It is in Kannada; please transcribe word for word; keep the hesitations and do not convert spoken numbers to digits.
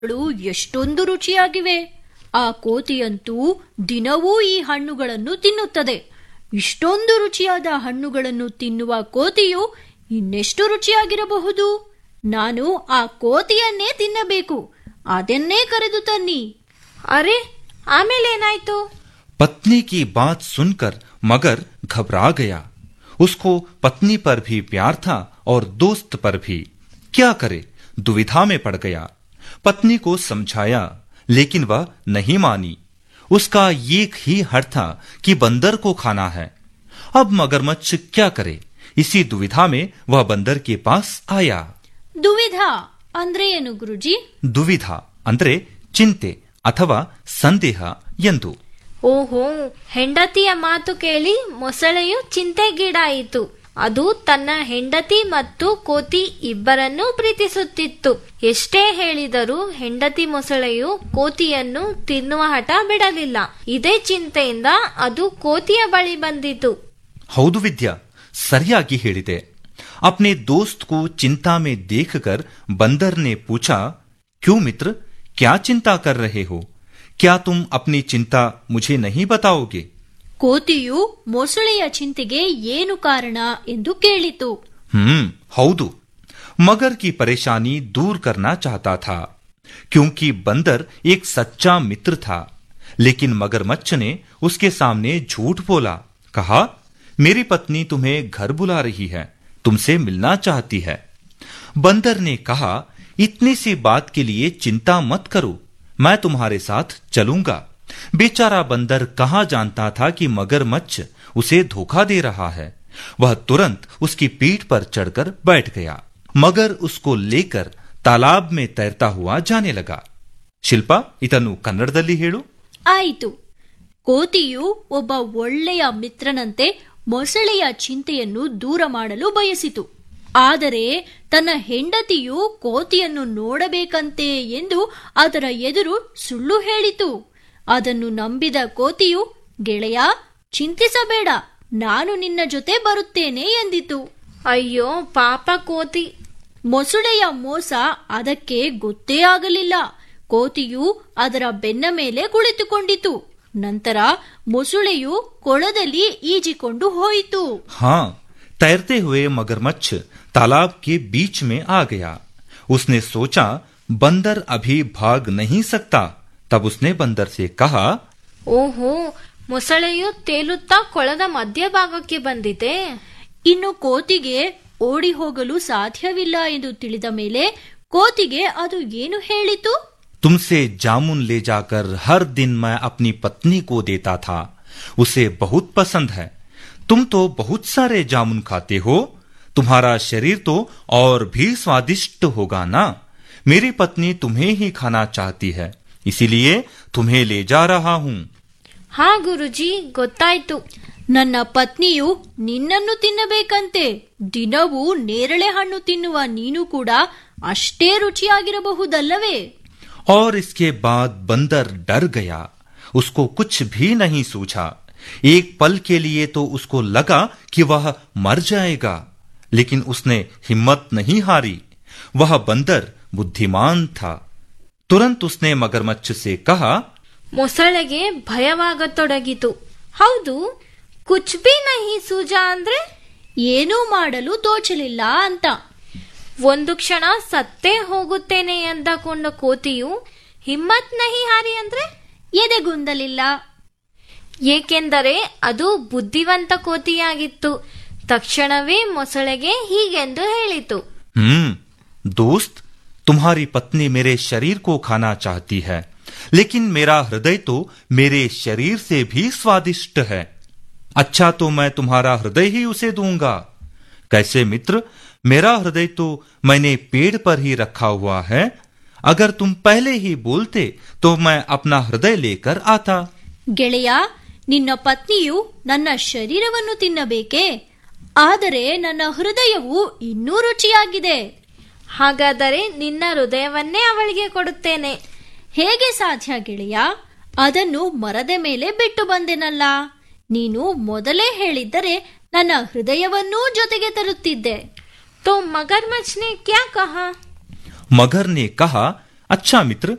ಹಣ್ಣುಗಳು ಎಷ್ಟೊಂದು ರುಚಿಯಾಗಿವೆ. ಆ ಕೋತಿಯಂತೂ ದಿನವೂ ಈ ಹಣ್ಣುಗಳನ್ನು ತಿನ್ನುತ್ತದೆ. ಇಷ್ಟೊಂದು ರುಚಿಯಾದ ಹಣ್ಣುಗಳನ್ನು ತಿನ್ನುವ ಕೋತಿಯು ಇನ್ನೆಷ್ಟು ರುಚಿಯಾಗಿರಬಹುದು? ನಾನು ಆ ಕೋತಿಯನ್ನೇ ತಿನ್ನಬೇಕು. ಅದನ್ನೇ ಕರೆದು ತನ್ನಿ. ಅರೆ, ಆಮೇಲೇನಾಯ್ತು? पत्नी की बात सुनकर मगर घबरा गया। उसको पत्नी पर भी प्यार था और दोस्त पर भी। क्या करे, दुविधा में पड़ गया। पत्नी को समझाया लेकिन वह नहीं मानी। उसका एक ही हट था कि बंदर को खाना है। अब मगरमच्छ क्या करे? इसी दुविधा में वह बंदर के पास आया। ದುವಿಧಾ ಅಂದ್ರೆ ಏನು ಗುರುಜಿ? ದುವಿಧಾ ಅಂದ್ರೆ ಚಿಂತೆ ಅಥವಾ ಸಂದೇಹ ಎಂದು. ಓಹೋ, ಹೆಂಡತಿಯ ಮಾತು ಕೇಳಿ ಮೊಸಳೆಯು ಚಿಂತೆಗೀಡಾಯಿತು. ಅದು ತನ್ನ ಹೆಂಡತಿ ಮತ್ತು ಕೋತಿ ಇಬ್ಬರನ್ನೂ ಪ್ರೀತಿಸುತ್ತಿತ್ತು. ಎಷ್ಟೇ ಹೇಳಿದರೂ ಹೆಂಡತಿ ಮೊಸಳೆಯು ಕೋತಿಯನ್ನು ತಿನ್ನುವ ಹಠ ಬಿಡಲಿಲ್ಲ. ಇದೇ ಚಿಂತೆಯಿಂದ ಅದು ಕೋತಿಯ ಬಳಿ ಬಂದಿತು. ಹೌದು ವಿದ್ಯಾ, ಸರಿಯಾಗಿ ಹೇಳಿದೆ. अपने दोस्त को चिंता में देखकर बंदर ने पूछा, क्यों मित्र, क्या चिंता कर रहे हो? क्या तुम अपनी चिंता मुझे नहीं बताओगे? ಕೋತಿಯು ಮೊಸಳೆಯ ಚಿಂತೆಗೆ ಏನು ಕಾರಣ ಎಂದು ಕೇಳಿತು. हम्म हौदु, मगर की परेशानी दूर करना चाहता था, क्योंकि बंदर एक सच्चा मित्र था। लेकिन मगरमच्छ ने उसके सामने झूठ बोला। कहा, मेरी पत्नी तुम्हें घर बुला रही है, तुमसे मिलना चाहती है। बंदर ने कहा, इतनी सी बात के लिए चिंता मत करो, मैं तुम्हारे साथ चलूंगा। बेचारा बंदर कहाँ जानता था कि मगरमच्छ उसे धोखा दे रहा है। वह तुरंत उसकी पीठ पर चढ़कर बैठ गया। मगर उसको लेकर तालाब में तैरता हुआ जाने लगा। ಶಿಲ್ಪಾ, ಇದನ್ನು ಕನ್ನಡದಲ್ಲಿ ಹೇಳು. ಆಯಿತು. ಕೋತಿಯು ಒಬ್ಬ ಒಳ್ಳೆಯ ಮಿತ್ರನಂತೆ ಮೊಸಳೆಯ ಚಿಂತೆಯನ್ನು ದೂರ ಮಾಡಲು ಬಯಸಿತು. ಆದರೆ ತನ್ನ ಹೆಂಡತಿಯು ಕೋತಿಯನ್ನು ನೋಡಬೇಕಂತೆ ಎಂದು ಅದರ ಎದುರು ಸುಳ್ಳು ಹೇಳಿತು. ಅದನ್ನು ನಂಬಿದ ಕೋತಿಯು, ಗೆಳೆಯ, ಚಿಂತಿಸಬೇಡ, ನಾನು ನಿನ್ನ ಜೊತೆ ಬರುತ್ತೇನೆ ಎಂದಿತು. ಅಯ್ಯೋ ಪಾಪ ಕೋತಿ. ಮೊಸಳೆಯ ಮೋಸ ಅದಕ್ಕೆ ಗೊತ್ತೇ ಆಗಲಿಲ್ಲ. ಕೋತಿಯು ಅದರ ಬೆನ್ನ ಮೇಲೆ ಕುಳಿತುಕೊಂಡಿತು. ನಂತರ ಮೊಸಳೆಯು ಕೊಳದಲ್ಲಿ ಈಜಿಕೊಂಡು ಹೋಯಿತು. हाँ, तैरते हुए मगरमच्छ तालाब के बीच में आ गया। उसने सोचा, बंदर अभी भाग नहीं सकता। तब उसने बंदर से कहा, ಓಹೋ, ಮೊಸಳೆಯು ತೇಲುತ್ತಾ ಕೊಳದ ಮಧ್ಯಭಾಗಕ್ಕೆ ಬಂದಿದೆ. ಇನ್ನು ಕೋತಿಗೆ ಓಡಿ ಹೋಗಲು ಸಾಧ್ಯವಿಲ್ಲ ಎಂದು ತಿಳಿದ ಮೇಲೆ ಕೋತಿಗೆ ಅದು ಏನು ಹೇಳಿತು? तुमसे जामुन ले जाकर हर दिन मैं अपनी पत्नी को देता था, उसे बहुत पसंद है। तुम तो बहुत सारे जामुन खाते हो, तुम्हारा शरीर तो और भी स्वादिष्ट होगा ना। मेरी पत्नी तुम्हें ही खाना चाहती है, इसीलिए तुम्हें ले जा रहा हूँ। ಹಾ ಗುರುಜಿ, ಗೊತ್ತಾಯ್ತು. ನನ್ನ ಪತ್ನಿಯು ನಿನ್ನನ್ನು ತಿನ್ನಬೇಕಂತೆ. ದಿನವೂ ನೇರಳೆ ಹಣ್ಣು ತಿನ್ನುವ ನೀನು ಕೂಡ ಅಷ್ಟೇ ರುಚಿಯಾಗಿರಬಹುದಲ್ಲವೇ? और इसके बाद बंदर डर गया। उसको कुछ भी नहीं सूझा। एक पल के लिए तो उसको लगा कि वह मर जाएगा, लेकिन उसने हिम्मत नहीं हारी। वह बंदर बुद्धिमान था। तुरंत उसने मगरमच्छ से कहा, ಮೊಸಳೆಗೆ ಭಯವಾಗತೊಡಗಿತು. ಹೌದು, ಕುಚ್ ಬಿ ನಹಿ ಸೂಜಾ ಅಂದ್ರೆ ಏನೂ ಮಾಡಲು ತೋಚಲಿಲ್ಲ ಅಂತ. ಒಂದು ಕ್ಷಣ ಸತ್ತೇ ಹೋಗುತ್ತೇನೆ ಎಂದಕೊಂಡ ಕೋತಿಯು ಹಿಮ್ಮತ್ ನಹಿ ಹಾರಿ ಅಂದ್ರೆ ಎದೆಗುಂದಲಿಲ್ಲ. ಏಕೆಂದರೆ ಅದು ಬುದ್ಧಿವಂತ ಕೋತಿಯಾಗಿತ್ತು. ತಕ್ಷಣವೇ ಮೊಸಳೆಗೆ ಹೀಗೆಂದು ಹೇಳಿತು, हम्म दोस्त, तुम्हारी पत्नी मेरे शरीर को खाना चाहती है, लेकिन मेरा हृदय तो मेरे शरीर से भी स्वादिष्ट है। अच्छा, तो मैं तुम्हारा हृदय ही उसे दूंगा। कैसे मित्र, मेरा हृदय तो मैंने पेड़ पर ही रखा हुआ है। अगर तुम पहले ही बोलते तो मैं अपना हृदय लेकर आता। ಗೆಳೆಯ, ನಿನ್ನ ಪತ್ನಿಯು ನನ್ನ ಶರೀರವನ್ನು ತಿನ್ನಬೇಕೇ? ಆದರೆ ನನ್ನ ಹೃದಯವು ಇನ್ನೂ ರುಚಿಯಾಗಿದೆ. ಹಾಗಾದರೆ ನಿನ್ನ ಹೃದಯವನ್ನೇ ಅವಳಿಗೆ ಕೊಡುತ್ತೇನೆ. ಹೇಗೆ ಸಾಧ್ಯ ಗೆಳೆಯ? ಅದನ್ನು ಮರದ ಮೇಲೆ ಬಿಟ್ಟು ಬಂದೆನಲ್ಲ. ನೀನು ಮೊದಲೇ ಹೇಳಿದ್ದರೆ ನನ್ನ ಹೃದಯವನ್ನೂ ಜೊತೆಗೆ ತರುತ್ತಿದ್ದೆ. तो मगरमच्छ ने क्या कहा? मगर ने कहा, अच्छा मित्र